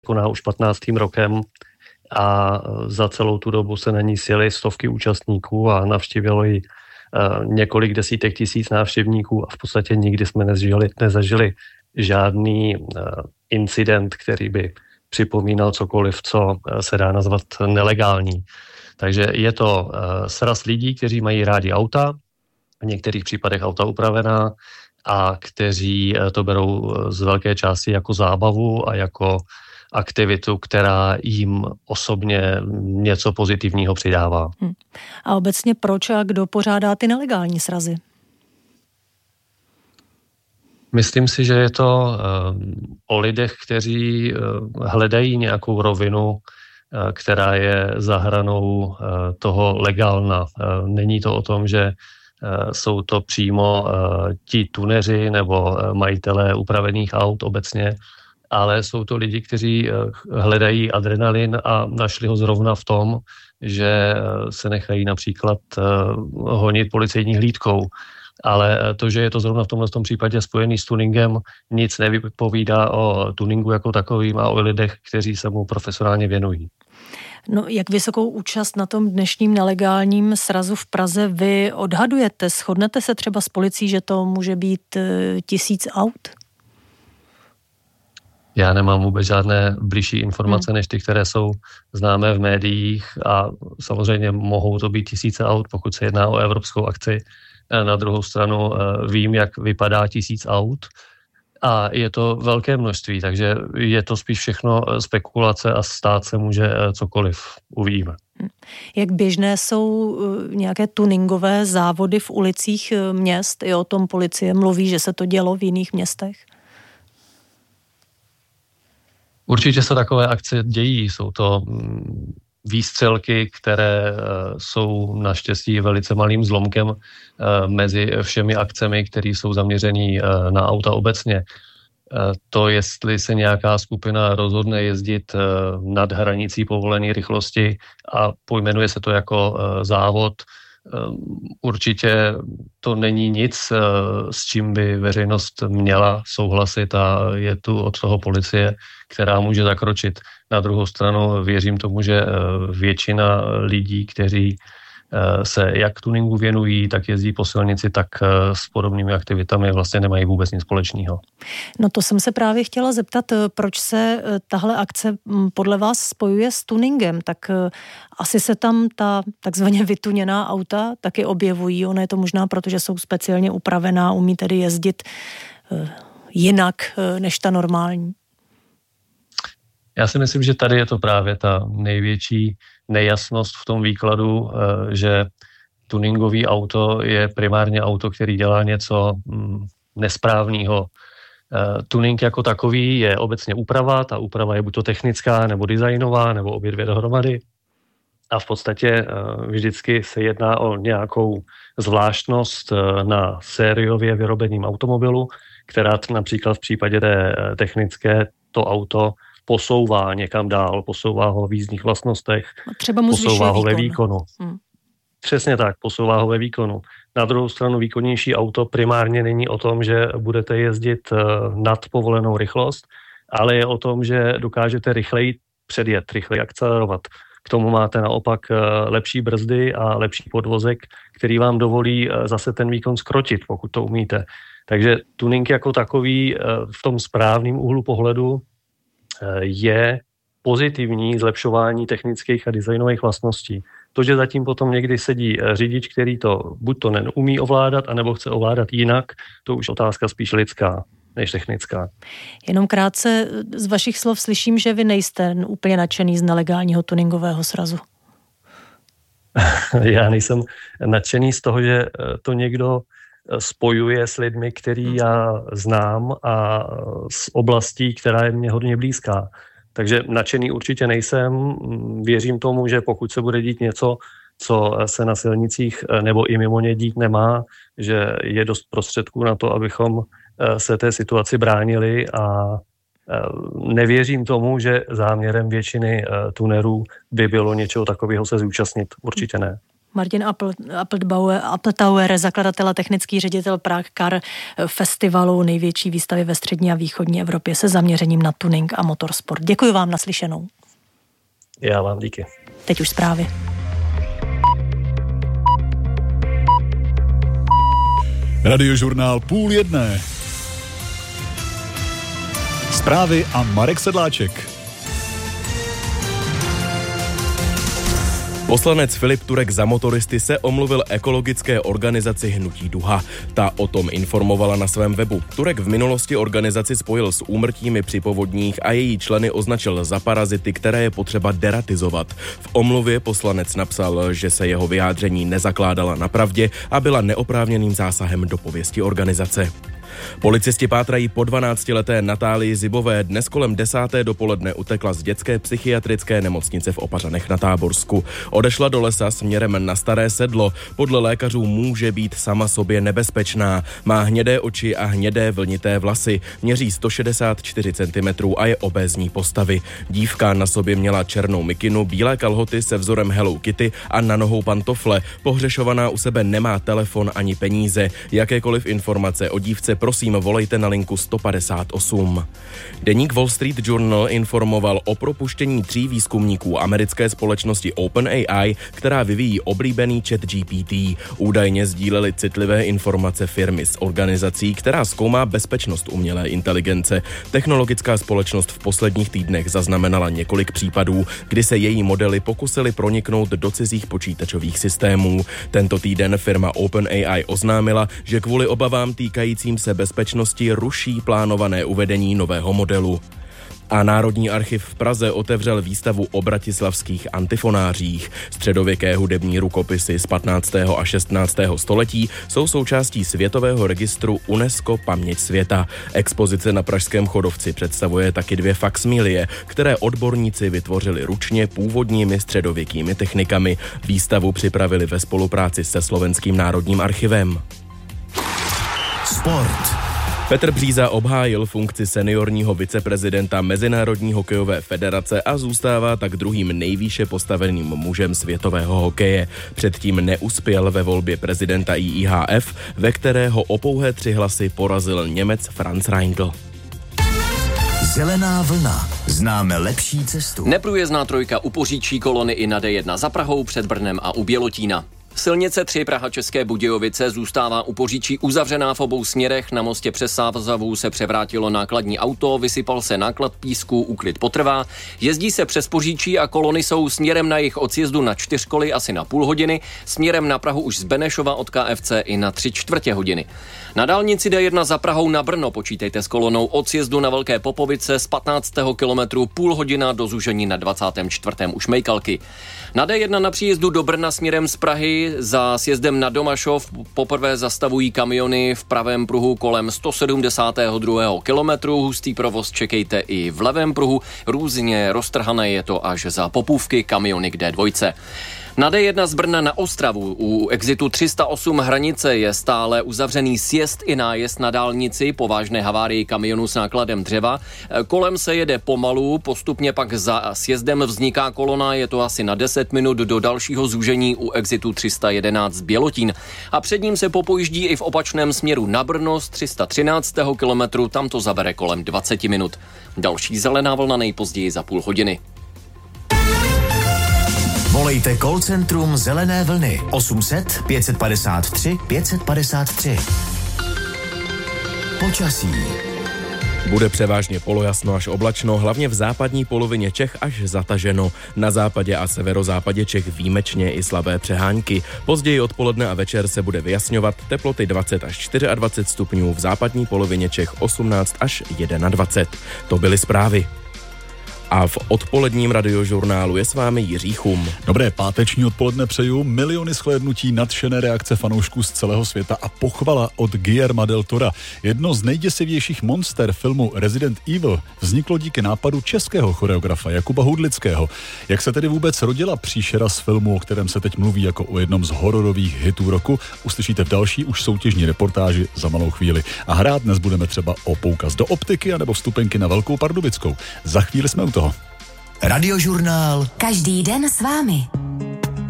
koná už 15. rokem a za celou tu dobu se na ní sjeli stovky účastníků a navštívilo ji několik desítek tisíc návštěvníků a v podstatě nikdy jsme nezažili žádný incident, který by připomínal cokoliv, co se dá nazvat nelegální. Takže je to sraz lidí, kteří mají rádi auta, v některých případech auta upravená a kteří to berou z velké části jako zábavu a jako aktivitu, která jim osobně něco pozitivního přidává. A obecně proč a kdo pořádá ty nelegální srazy? Myslím si, že je to o lidech, kteří hledají nějakou rovinu, která je za hranou toho legálna. Není to o tom, že jsou to přímo ti tuneři nebo majitelé upravených aut obecně, ale jsou to lidi, kteří hledají adrenalin a našli ho zrovna v tom, že se nechají například honit policejní hlídkou. Ale to, že je to zrovna v tomhle případě spojený s tuningem, nic nevypovídá o tuningu jako takovým a o lidech, kteří se mu profesionálně věnují. No, jak vysokou účast na tom dnešním nelegálním srazu v Praze vy odhadujete? Shodnete se třeba s policií, že to může být 1000 aut? Já nemám vůbec žádné bližší informace, než ty, které jsou známé v médiích a samozřejmě mohou to být tisíce aut, pokud se jedná o evropskou akci. Na druhou stranu vím, jak vypadá 1000 aut a je to velké množství, takže je to spíš všechno spekulace a stát se může cokoliv, uvidíme. Jak běžné jsou nějaké tuningové závody v ulicích měst? I o tom policie mluví, že se to dělo v jiných městech? Určitě se takové akce dějí, jsou to výstřelky, které jsou naštěstí velice malým zlomkem mezi všemi akcemi, které jsou zaměřený na auta obecně. To, jestli se nějaká skupina rozhodne jezdit nad hranicí povolené rychlosti a pojmenuje se to jako závod, určitě to není nic, s čím by veřejnost měla souhlasit a je tu od toho policie, která může zakročit. Na druhou stranu věřím tomu, že většina lidí, kteří se jak tuningu věnují, tak jezdí po silnici, tak s podobnými aktivitami vlastně nemají vůbec nic společného. No to jsem se právě chtěla zeptat, proč se tahle akce podle vás spojuje s tuningem, tak asi se tam ta takzvaně vytuněná auta taky objevují, ono je to možná proto, že jsou speciálně upravená, umí tedy jezdit jinak než ta normální. Já si myslím, že tady je to právě ta největší nejasnost v tom výkladu, že tuningový auto je primárně auto, který dělá něco nesprávného. Tuning jako takový je obecně úprava, ta úprava je buď to technická, nebo designová, nebo obě dvě dohromady. A v podstatě vždycky se jedná o nějakou zvláštnost na sériově vyrobeném automobilu, která například v případě té technické to auto posouvá někam dál, posouvá ho v jízdních vlastnostech, posouvá ho ve výkonu. Přesně tak, posouvá ho ve výkonu. Na druhou stranu výkonnější auto primárně není o tom, že budete jezdit nad povolenou rychlost, ale je o tom, že dokážete rychleji předjet, rychleji akcelerovat. K tomu máte naopak lepší brzdy a lepší podvozek, který vám dovolí zase ten výkon zkrotit, pokud to umíte. Takže tuning jako takový v tom správném úhlu pohledu je pozitivní zlepšování technických a designových vlastností. To, že zatím potom někdy sedí řidič, který to buď to neumí ovládat, anebo chce ovládat jinak, to už otázka spíš lidská než technická. Jenom krátce z vašich slov slyším, že vy nejste úplně nadšený z nelegálního tuningového srazu. Já nejsem nadšený z toho, že to někdo spojuje s lidmi, který já znám a z oblastí, která je mně hodně blízká. Takže nadšený určitě nejsem. Věřím tomu, že pokud se bude dít něco, co se na silnicích nebo i mimo ně dít nemá, že je dost prostředků na to, abychom se té situaci bránili a nevěřím tomu, že záměrem většiny tunerů by bylo něčeho takového se zúčastnit. Určitě ne. Martin Appeltauer, zakladatel a technický ředitel Prague Car Festivalu, největší výstavy ve střední a východní Evropě se zaměřením na tuning a motorsport. Děkuji vám, naslyšenou. Já vám díky. Teď už zprávy. Radiožurnál 12:30. Zprávy a Marek Sedláček. Poslanec Filip Turek za motoristy se omluvil ekologické organizaci Hnutí Duha. Ta o tom informovala na svém webu. Turek v minulosti organizaci spojil s úmrtími při povodních a její členy označil za parazity, které je potřeba deratizovat. V omluvě poslanec napsal, že se jeho vyjádření nezakládala na pravdě a byla neoprávněným zásahem do pověsti organizace. Policisti pátrají po 12leté Natálii Zibové. Dnes kolem 10. dopoledne utekla z dětské psychiatrické nemocnice v Opařanech na Táborsku. Odešla do lesa směrem na Staré Sedlo. Podle lékařů může být sama sobě nebezpečná. Má hnědé oči a hnědé vlnité vlasy. Měří 164 cm a je obézní postavy. Dívka na sobě měla černou mikinu, bílé kalhoty se vzorem Hello Kitty a na nohou pantofle. Pohřešovaná u sebe nemá telefon ani peníze. Jakékoliv informace o dívce prosím volejte na linku 158. Deník Wall Street Journal informoval o propuštění 3 výzkumníků americké společnosti OpenAI, která vyvíjí oblíbený ChatGPT. Údajně sdíleli citlivé informace firmy s organizací, která zkoumá bezpečnost umělé inteligence. Technologická společnost v posledních týdnech zaznamenala několik případů, kdy se její modely pokusily proniknout do cizích počítačových systémů. Tento týden firma OpenAI oznámila, že kvůli obavám týkajícím se bezpečnosti ruší plánované uvedení nového modelu. A Národní archiv v Praze otevřel výstavu o bratislavských antifonářích. Středověké hudební rukopisy z 15. a 16. století jsou součástí světového registru UNESCO Paměť světa. Expozice na pražském Chodovci představuje taky 2 faksimilie, které odborníci vytvořili ručně původními středověkými technikami. Výstavu připravili ve spolupráci se Slovenským národním archivem. Sport. Petr Bříza obhájil funkci seniorního viceprezidenta Mezinárodní hokejové federace a zůstává tak druhým nejvýše postaveným mužem světového hokeje. Předtím neuspěl ve volbě prezidenta IIHF, ve kterého o pouhé 3 hlasy porazil Němec Franz Reindl. Zelená vlna. Známe lepší cestu. Neprůjezdná trojka upoříčí kolony i na D1 za Prahou, před Brnem a u Bělotína. Silnice 3 Praha České Budějovice zůstává u Poříčí uzavřená v obou směrech. Na mostě přes Sázavu se převrátilo nákladní auto, vysypal se náklad písku, úklid potrvá. Jezdí se přes Poříčí a kolony jsou směrem na jejich odjezdu na 4 koly asi na půl hodiny, směrem na Prahu už z Benešova od KFC i na 3/4 hodiny. Na dálnici D1 za Prahou na Brno počítejte s kolonou od sjezdu na Velké Popovice z 15. kilometru půl hodina do zúžení na 24. u Šmejkalky. Na D1 na příjezdu do Brna směrem z Prahy za sjezdem na Domašov poprvé zastavují kamiony v pravém pruhu kolem 172. kilometru. Hustý provoz čekejte i v levém pruhu. Různě roztrhané je to až za Popůvky, kamiony k D2. Na D1 z Brna na Ostravu u exitu 308 Hranice je stále uzavřený sjezd i nájezd na dálnici po vážné havárii kamionu s nákladem dřeva. Kolem se jede pomalu, postupně pak za sjezdem vzniká kolona, je to asi na 10 minut do dalšího zúžení u exitu 311 Bělotín. A před ním se popojíždí i v opačném směru na Brno z 313. kilometru, tam to zabere kolem 20 minut. Další zelená vlna nejpozději za půl hodiny. Volejte call centrum Zelené vlny 800 553 553. Počasí. Bude převážně polojasno až oblačno, hlavně v západní polovině Čech až zataženo. Na západě a severozápadě Čech výjimečně i slabé přehánky. Později odpoledne a večer se bude vyjasňovat, teploty 20 až 24 stupňů, v západní polovině Čech 18 až 21. To byly zprávy. A v odpoledním radiožurnálu je s vámi Jiří Chum. Dobré páteční odpoledne přeju, miliony shlédnutí, nadšené reakce fanoušků z celého světa a pochvala od Guillerma del Tora. Jedno z nejděsivějších monster filmu Resident Evil vzniklo díky nápadu českého choreografa Jakuba Hudlického. Jak se tedy vůbec rodila příšera z filmu, o kterém se teď mluví jako o jednom z hororových hitů roku, uslyšíte v další už soutěžní reportáži za malou chvíli. A hrát dnes budeme třeba o poukaz do optiky anebo vstupenky na Velkou Pardubickou. Za chvíli jsme u toho. Radiožurnál. Každý den s vámi.